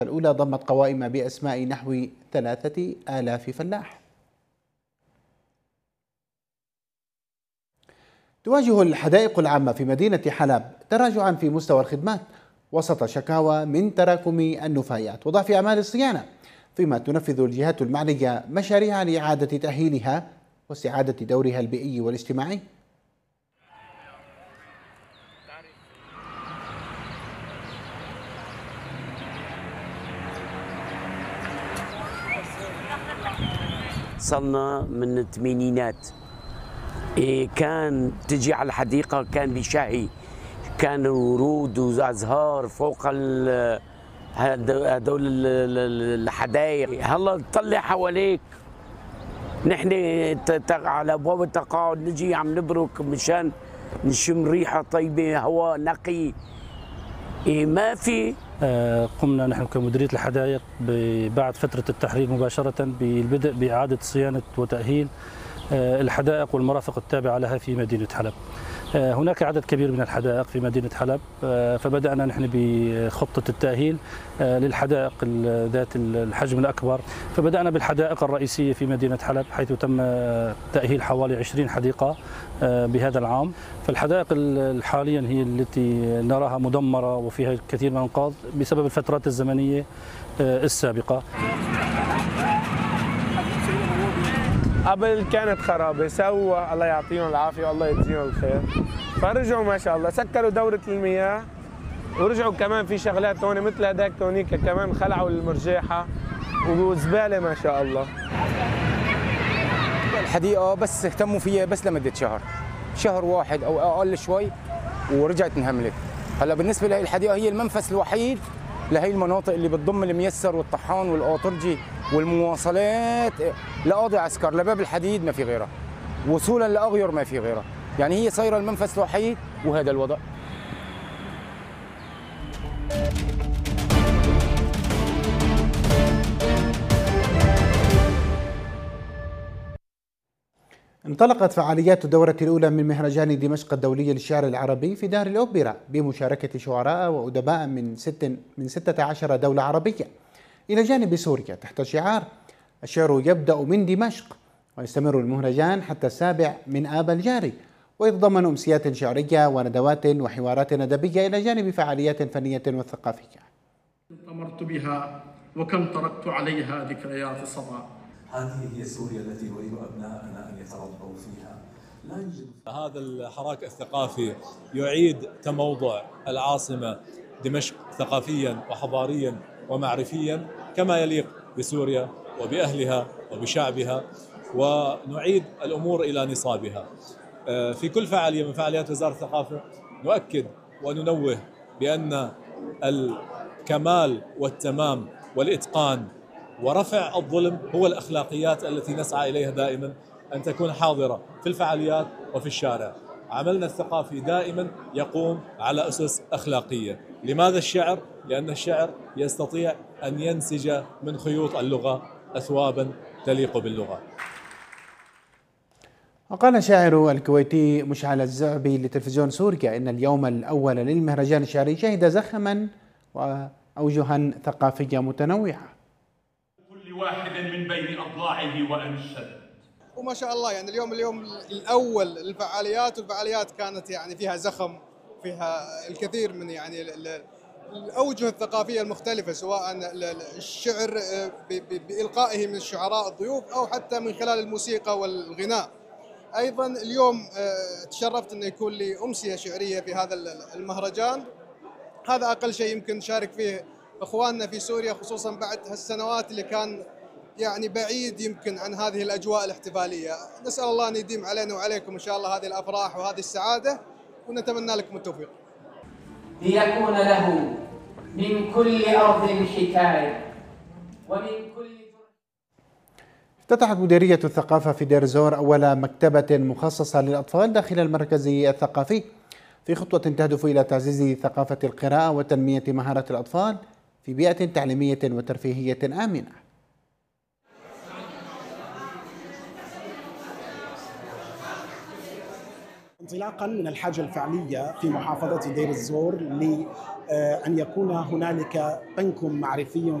الأولى ضمت قوائم بأسماء نحو 3000 فلاح. تواجه الحدائق العامة في مدينة حلب تراجعا في مستوى الخدمات وسط شكاوى من تراكم النفايات وضعف أعمال الصيانة، فيما تنفذ الجهات المعنية مشاريع لإعادة تأهيلها واستعادة دورها البيئي والاجتماعي. صلنا من الثمانينات كان تجي على الحديقة كان بشهي، كان ورود وازهار فوق هدول الحدائق. هلا تطلع حواليك نحن على ابواب التقاعد نجي عم نبرك مشان نشم ريحه طيبه، هواء نقي، ما في. قمنا نحن كمديرية الحدائق بعد فترة التحرير مباشرة بالبدء بإعادة صيانة وتأهيل الحدائق والمرافق التابعة لها في مدينة حلب. هناك عدد كبير من الحدائق في مدينة حلب، فبدأنا نحن بخطة التأهيل للحدائق ذات الحجم الأكبر. فبدأنا بالحدائق الرئيسية في مدينة حلب، حيث تم تأهيل حوالي 20 حديقة بهذا العام. فالحدائق حاليا هي التي نراها مدمرة وفيها الكثير من الأنقاض بسبب الفترات الزمنية السابقة. قبل كانت خرابه، سووا الله يعطيهم العافيه والله يجزيهم الخير، فرجعوا ما شاء الله سكروا دوره المياه، ورجعوا كمان في شغلات هون مثل هداك هونيك كمان خلعوا المرجاحه وزباله ما شاء الله. الحديقه بس اهتموا فيها بس لمده شهر واحد او اقل شوي ورجعت انهملت. هلا بالنسبه لهي الحديقه هي المنفذ الوحيد لهي المناطق اللي بتضم الميسر والطحان والقاطرجي والمواصلات لقاضي عسكر لباب الحديد، ما في غيرها، وصولا لاغير ما في غيرها، يعني هي صايره المنفذ الوحيد وهذا الوضع. انطلقت فعاليات الدورة الأولى من مهرجان دمشق الدولي للشعر العربي في دار الأوبرا بمشاركة شعراء وأدباء من 16 دولة عربية إلى جانب سوريا تحت شعار الشعر يبدأ من دمشق، ويستمر المهرجان حتى 7 من آب الجاري، ويتضمن أمسيات شعرية وندوات وحوارات أدبية إلى جانب فعاليات فنية وثقافية. طمرت بها وكم تركت عليها ذكريات صبا. هذه هي سوريا التي نريد أبنائنا أن يتربوا فيها. لا يوجد هذا الحراك الثقافي يعيد تموضع العاصمة دمشق ثقافيا وحضاريا ومعرفيا كما يليق بسوريا وبأهلها وبشعبها، ونعيد الأمور إلى نصابها. في كل فعالية من فعاليات وزارة الثقافة نؤكد وننوه بأن الكمال والتمام والإتقان ورفع الظلم هو الأخلاقيات التي نسعى إليها دائما، أن تكون حاضرة في الفعاليات وفي الشارع. عملنا الثقافي دائما يقوم على أسس أخلاقية. لماذا الشعر؟ لأن الشعر يستطيع أن ينسج من خيوط اللغة أثوابا تليق باللغة. وقال الشاعر الكويتي مشعل الزعبي لتلفزيون سوريا إن اليوم الأول للمهرجان الشعري شهد زخما وأوجها ثقافية متنوعة. كل واحد من بين أضلاعه وأنشد. وما شاء الله يعني اليوم الأول للفعاليات، والفعاليات كانت يعني فيها زخم، فيها الكثير من يعني الأوجه الثقافية المختلفة، سواء الشعر بإلقائه من الشعراء الضيوف أو حتى من خلال الموسيقى والغناء. أيضا اليوم تشرفت أن يكون لي أمسية شعرية في هذا المهرجان. هذا أقل شيء يمكن نشارك فيه إخواننا في سوريا، خصوصا بعد هالسنوات اللي كان يعني بعيد يمكن عن هذه الأجواء الاحتفالية. نسأل الله أن يديم علينا وعليكم إن شاء الله هذه الأفراح وهذه السعادة، ونتمنى لكم التوفيق. ليكون له من كل أرض حكاية ومن كل. افتتحت مديرية الثقافة في دير زور أول مكتبة مخصصة للأطفال داخل المركز الثقافي، في خطوة تهدف إلى تعزيز ثقافة القراءة وتنمية مهارات الأطفال في بيئة تعليمية وترفيهية آمنة. انطلاقا من الحاجة الفعلية في محافظة دير الزور لأن يكون هنالك بنك معرفي